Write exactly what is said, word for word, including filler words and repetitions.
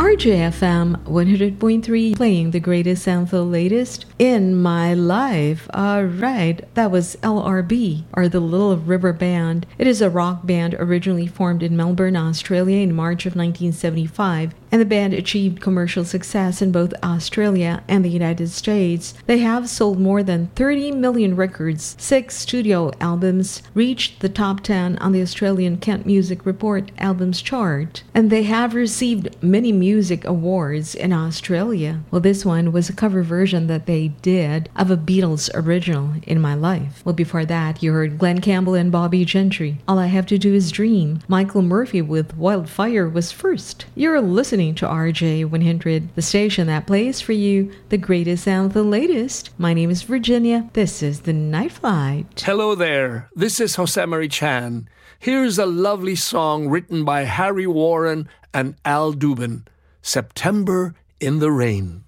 R J F M one hundred point three, playing the greatest and the latest in my life. Alright, that was L R B, or the Little River Band. It is a rock band originally formed in Melbourne, Australia in March of nineteen seventy-five, and the band achieved commercial success in both Australia and the United States. They have sold more than thirty million records, six studio albums, reached the top ten on the Australian Kent Music Report albums chart, and they have received many music awards in Australia. Well, this one was a cover version that they did of a Beatles original, In My Life. Well, before that, you heard Glenn Campbell and Bobby Gentry, All I Have to Do Is Dream. Michael Murphy with Wildfire was first. You're listening to R J one hundred, the station that plays for you the greatest and the latest. My name is Virginia. This is The Night Flight. Hello there. This is Jose Chan. Here's a lovely song written by Harry Warren and Al Dubin, September in the Rain.